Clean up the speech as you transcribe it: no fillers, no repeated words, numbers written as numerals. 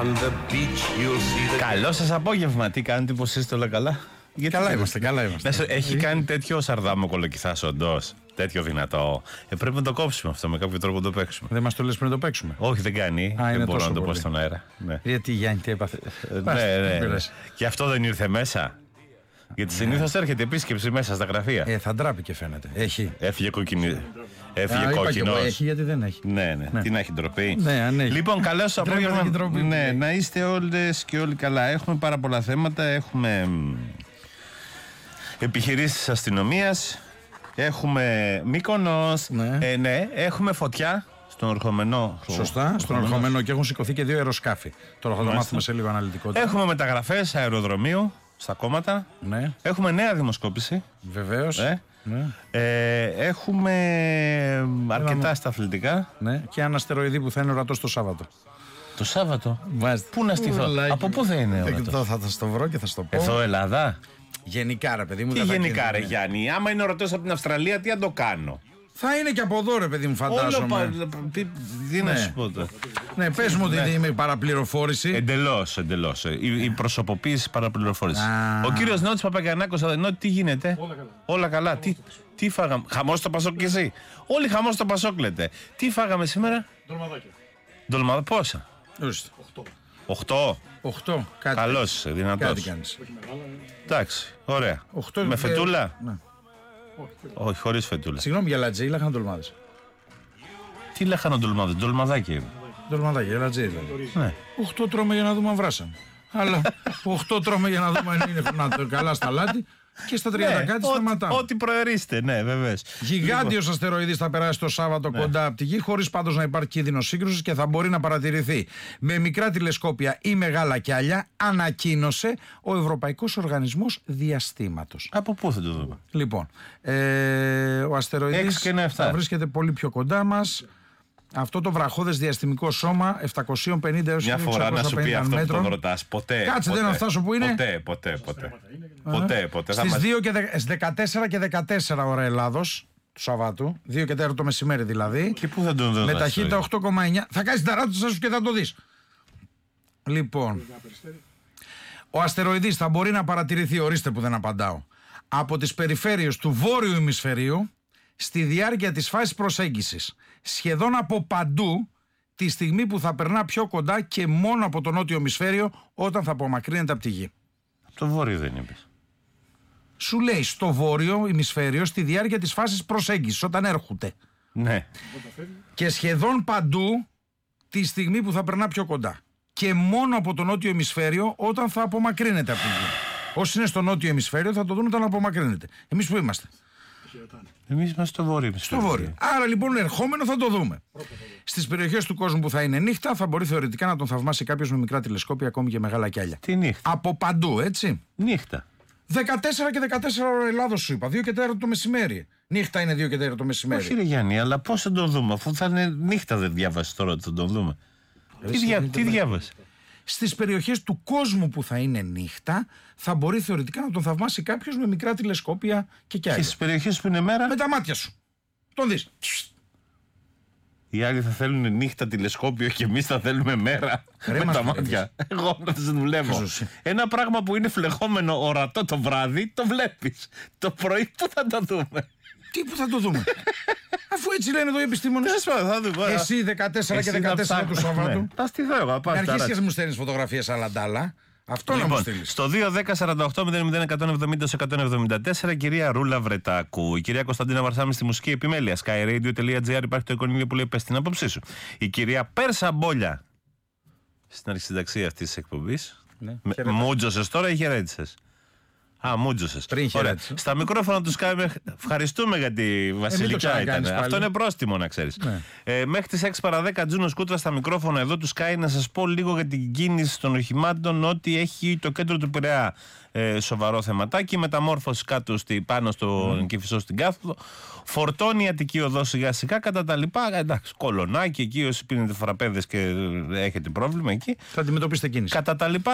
Καλό σας απόγευμα. Τι κάνετε, πως είστε, όλα καλά? Καλά είμαστε, καλά είμαστε. Έχει κάνει τέτοιο Σαρδάμο Κολοκυθάς, όντως. Τέτοιο δυνατό. Πρέπει να το κόψουμε αυτό, με κάποιο τρόπο να το παίξουμε. Δεν μας το λες πριν το παίξουμε? Όχι, δεν κάνει. Δεν μπορώ να το πω στον αέρα. Ναι. Γιατί Γιάννη, τι έπαθε? Ναι. Και αυτό δεν ήρθε μέσα. Γιατί συνήθως έρχεται επίσκεψη μέσα στα γραφεία. Θα ντράπηκε φαίνεται. Έχει. Έφυγε κόκκινος. Έχει, γιατί δεν έχει. Ναι. Τι να έχει ντροπή. Ναι, αν έχει. Λοιπόν, καλό σας απόγευμα. Ναι, να είστε όλες και όλοι καλά. Έχουμε πάρα πολλά θέματα. Έχουμε επιχειρήσεις αστυνομίας. Έχουμε Μύκονος. Ναι, έχουμε φωτιά στον Ορχομενό. Σωστά, στον Ορχομενό, και έχουν σηκωθεί και 2 αεροσκάφη. Τώρα θα το μάθουμε σε λίγο αναλυτικότητα. Έχουμε μεταγραφές αεροδρομίου στα κόμματα. Ναι. Έχουμε νέα δημοσκόπηση. Βεβαίως. Ναι. Έχουμε αρκετά στα αθλητικά. Ναι. Και ένα αστεροειδή που θα είναι ορατός το Σάββατο. Το Σάββατο. Πού να στηθώ? Από πού θα είναι ορατός? Θα στο βρω και θα στο πω. Εδώ Ελλάδα. Γενικά, ρε παιδί μου. Τι γενικά, ρε Γιάννη? Άμα είναι ορατός από την Αυστραλία, τι να το κάνω? Θα είναι και από εδώ, ρε παιδί μου, φαντάζομαι. Τι να σου πω τώρα. Ναι, πες μου ότι είμαι παραπληροφόρηση. Εντελώς. Η προσωποποίηση παραπληροφόρηση. Ο κύριος Νότης Παπαγιαννάκος, Νότι, τι γίνεται? Όλα καλά. Τι φάγαμε? Χαμός στο Πασόκ και εσύ? Όλοι χαμός στο Πασόκ λέτε. Τι φάγαμε σήμερα? Ντολμαδάκια. Πόσα? 8. 8. Καλός είσαι, δυνατός. Κάτι κάνεις. Εντάξει, ωραία. Με φετούλα? Ναι. Όχι, χωρίς φετούλα. Συγγνώμη για λατζή, λάχανο ντολμάδες. Τι λάχανο ντολμάδες? Ντολμαδάκι. Ντολμαδάκι, λατζή δηλαδή. Ναι. 8 τρώμε για να δούμε αν βράσαμε. Αλλά 8 τρώμε για να δούμε αν είναι καλά στα λάτι. Και στα 30 κάτι σταματάμε. Ό,τι προερίστε, ναι, βεβαίως. Γιγάντιος αστεροειδής θα περάσει το Σάββατο κοντά από τη Γη, χωρίς πάντως να υπάρχει κίνδυνος σύγκρουσης, και θα μπορεί να παρατηρηθεί με μικρά τηλεσκόπια ή μεγάλα κιάλια, ανακοίνωσε ο Ευρωπαϊκός Οργανισμός Διαστήματος. Από πού θα το δούμε? Λοιπόν, ο αστεροειδής θα βρίσκεται πολύ πιο κοντά μας. Αυτό το βραχώδες διαστημικό σώμα 750 έως 1650 μέτρων. Μια φορά να σου πει αυτό που τον ρωτάς. Ποτέ. Κάτσε, δεν να φτάσω που είναι. Ποτέ. Στις 14 και 14 ώρα Ελλάδος του Σαββάτου, 2 και 4 το μεσημέρι δηλαδή. Και πού θα τον δω? Με ταχύτητα 8,9. Θα κάνεις τα ράτουσα σου και θα το δεις. Λοιπόν, ο αστεροειδής θα μπορεί να παρατηρηθεί, ορίστε που δεν απαντάω, από τις περιφέρειες του βόρειου ημισφαιρίου στη διάρκεια της φάσης προσέγγισης, σχεδόν από παντού τη στιγμή που θα περνά πιο κοντά, και μόνο από το νότιο ημισφαίριο όταν θα απομακρύνεται από τη Γη. Από το βόρειο δεν είπες? Σου λέει στο βόρειο ημισφαίριο στη διάρκεια της φάσης προσέγγισης, όταν έρχονται. Ναι. Και σχεδόν παντού τη στιγμή που θα περνά πιο κοντά. Και μόνο από το νότιο ημισφαίριο όταν θα απομακρύνεται από τη Γη. Όσοι είναι στο νότιο ημισφαίριο θα το δουν όταν απομακρύνεται. Εμείς που είμαστε? Εμείς είμαστε στο βόρειο ημισφαίριο. Στο βόρειο. Άρα λοιπόν ερχόμενο θα το δούμε. Στις περιοχές του κόσμου που θα είναι νύχτα, θα μπορεί θεωρητικά να τον θαυμάσει κάποιος με μικρά τηλεσκόπια, ακόμη και μεγάλα κιάλια. Τι νύχτα? Από παντού, έτσι. Νύχτα. 14 και 14 ώρα Ελλάδος σου είπα. 2 και 4 το μεσημέρι. Νύχτα είναι 2 και 4 το μεσημέρι. Όχι, ρε Γιάννη, αλλά πώς θα τον δούμε, αφού θα είναι νύχτα? Δεν διάβασε τώρα ότι θα τον δούμε? Τι διάβασε? Στις περιοχές του κόσμου που θα είναι νύχτα, θα μπορεί θεωρητικά να τον θαυμάσει κάποιος με μικρά τηλεσκόπια και κιάλια. Και στις περιοχές που είναι μέρα? Με τα μάτια σου. Τον δεις. Οι άλλοι θα θέλουν νύχτα τηλεσκόπιο και εμείς θα θέλουμε μέρα με τα μάτια. Εγώ να τις δουλεύω. Ένα πράγμα που είναι φλεγόμενο ορατό το βράδυ, το βλέπεις. Το πρωί που θα το δούμε? Τι που θα το δούμε? Αφού έτσι λένε εδώ οι επιστήμονες. Εσύ 14 και 14 του Σαββάτου. Θα στηθώ εγώ. Να αρχίσεις και μου στέλνεις φωτογραφίες αλαντάλα. Αυτό να μου στείλεις. Στο 2-10-48-00-194, κυρία Ρούλα Βρετάκου. Η κυρία Κωνσταντίνα Βαρσάμι στη μουσική επιμέλεια. skyradio.gr, υπάρχει το εικονίδιο που λέει πες την άποψή σου. Η κυρία Πέρσα Μπόλια στην αρχισυνταξία αυτής της εκπομπής. Μούτζωσες τώρα ή χαιρέτησες? Μούτζωσες. Στα μικρόφωνα του Sky, ευχαριστούμε για τη Βασιλικά ήταν. Αυτό είναι πρόστιμο, να ξέρεις. Μέχρι τις 6 παρα 10 Τζούνος Κούτρα στα μικρόφωνα εδώ του Sky. Να σας πω λίγο για την κίνηση των οχημάτων, ότι έχει το κέντρο του Πειραιά σοβαρό θεματάκι. Μεταμόρφωση κάτω πάνω στο Κηφισό στην Κάθοδο. Φορτώνει η Αττική Οδό σιγά σιγά. Κατά τα λοιπά, εντάξει, Κολονάκι εκεί, όσοι πίνετε φραπέδες και έχετε πρόβλημα εκεί, θα αντιμετωπίσετε κίνηση. Κατά τα λοιπά.